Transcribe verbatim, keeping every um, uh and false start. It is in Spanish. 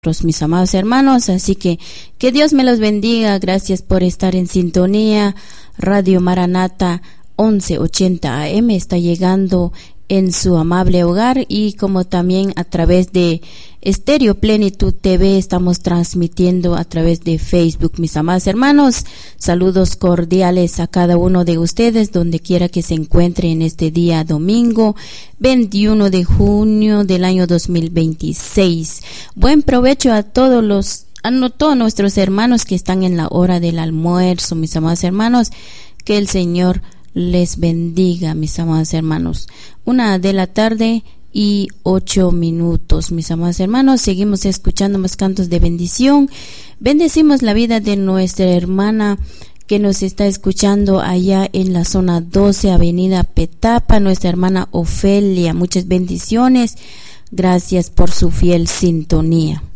mis amados hermanos, así que que Dios me los bendiga. Gracias por estar en sintonía. Radio Maranata once ochenta A M está llegando en su amable hogar, y como también a través de Estéreo Plenitud T V estamos transmitiendo a través de Facebook. Mis amados hermanos, saludos cordiales a cada uno de ustedes donde quiera que se encuentre en este día domingo veintiuno de junio del año dos mil veintiséis. Buen provecho a todos los a todos nuestros hermanos que están en la hora del almuerzo. Mis amados hermanos, que el Señor les bendiga, mis amados hermanos. Una de la tarde y ocho minutos, mis amados hermanos. Seguimos escuchando más cantos de bendición. Bendecimos la vida de nuestra hermana que nos está escuchando allá en la zona doce, Avenida Petapa, nuestra hermana Ofelia. Muchas bendiciones. Gracias por su fiel sintonía.